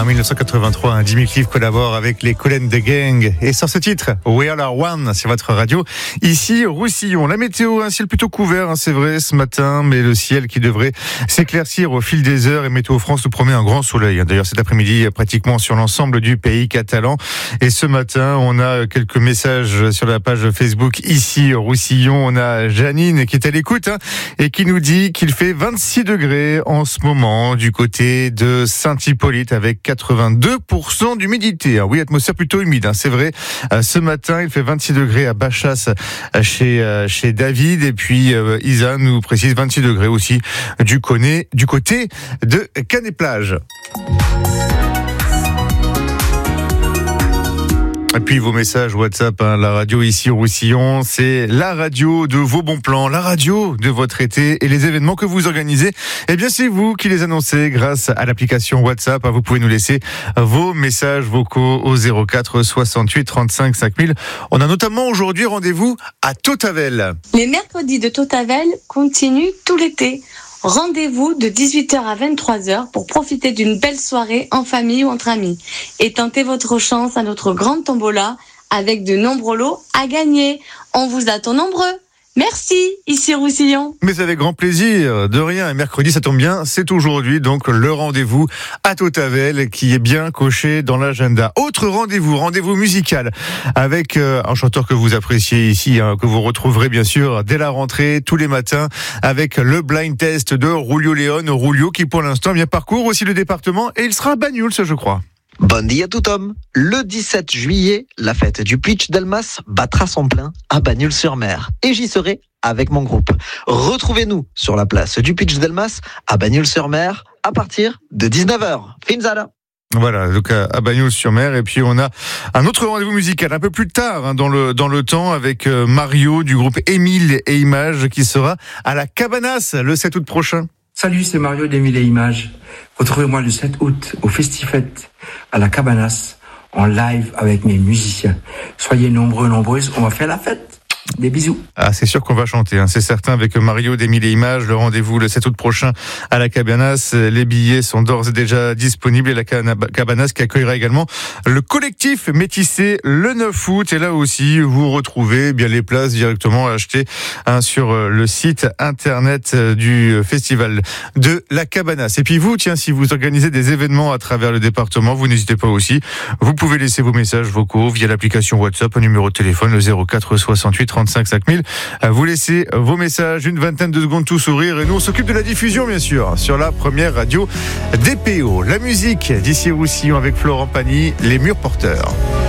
En 1983, Jimmy Cliff collabore avec les Kool & the Gang et sort ce titre, We All Are One, sur votre radio. Ici, Roussillon. La météo, un ciel plutôt couvert, c'est vrai, ce matin, mais le ciel qui devrait s'éclaircir au fil des heures et Météo France nous promet un grand soleil. D'ailleurs, cet après-midi, pratiquement sur l'ensemble du pays catalan. Et ce matin, on a quelques messages sur la page Facebook ici, Roussillon. On a Janine qui est à l'écoute et qui nous dit qu'il fait 26 degrés en ce moment du côté de Saint-Hippolyte avec 82% d'humidité. Oui, atmosphère plutôt humide, c'est vrai. Ce matin, il fait 26 degrés à Bachas chez David et puis Isa nous précise 26 degrés aussi du côté de Canet-Plage. Et puis vos messages WhatsApp, la radio ici au Roussillon, c'est la radio de vos bons plans, la radio de votre été et les événements que vous organisez. Eh bien, c'est vous qui les annoncez grâce à l'application WhatsApp. Vous pouvez nous laisser vos messages vocaux au 04 68 35 5000. On a notamment aujourd'hui rendez-vous à Tautavel. Les mercredis de Tautavel continuent tout l'été. Rendez-vous de 18h à 23h pour profiter d'une belle soirée en famille ou entre amis. Et tentez votre chance à notre grande tombola avec de nombreux lots à gagner. On vous attend nombreux. Merci, ici Roussillon. Mais avec grand plaisir, de rien. Et mercredi, ça tombe bien, c'est aujourd'hui donc le rendez-vous à Tautavel qui est bien coché dans l'agenda. Autre rendez-vous musical avec un chanteur que vous appréciez ici, que vous retrouverez bien sûr dès la rentrée, tous les matins, avec le blind test de Rulio Léon. Rulio qui pour l'instant parcourt aussi le département et il sera à Banyuls, je crois. Bon dia tout homme. Le 17 juillet, la fête du Puig d'Elmas battra son plein à Banyuls-sur-Mer. Et j'y serai avec mon groupe. Retrouvez-nous sur la place du Puig d'Elmas à Banyuls-sur-Mer à partir de 19h. Finzala. Voilà, donc à Banyuls-sur-Mer. Et puis on a un autre rendez-vous musical un peu plus tard dans le temps avec Mario du groupe Émile et Images qui sera à la Cabanas le 7 août prochain. Salut, c'est Mario d'Émile et Images. Retrouvez-moi le 7 août au Festifête à la Cabanas en live avec mes musiciens. Soyez nombreuses, on va faire la fête. Des bisous. C'est sûr qu'on va chanter, c'est certain, avec Mario d'Émile et Images. Le rendez-vous le 7 août prochain à la Cabanas. Les billets sont d'ores et déjà disponibles et la Cabanas qui accueillera également le collectif Métissé le 9 août. Et là aussi, vous retrouvez bien les places directement achetées sur le site internet du festival de la Cabanas. Et puis vous, si vous organisez des événements à travers le département, vous n'hésitez pas aussi. Vous pouvez laisser vos messages vocaux via l'application WhatsApp, un numéro de téléphone, le 04 68 35 5000. Vous laissez vos messages, une vingtaine de secondes tout sourire et nous on s'occupe de la diffusion bien sûr sur la première radio DPO. La musique d'ici Roussillon avec Florent Pagny, Les Murs Porteurs.